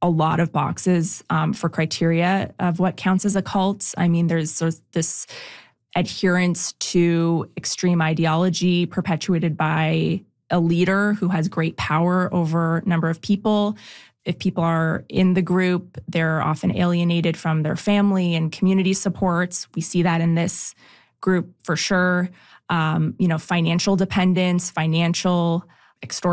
a lot of boxes for criteria of what counts as a cult. I mean, there's sort of this adherence to extreme ideology perpetuated by a leader who has great power over a number of people. If people are in the group, they're often alienated from their family and community supports. We see that in this group for sure. Financial dependence, financial extortion.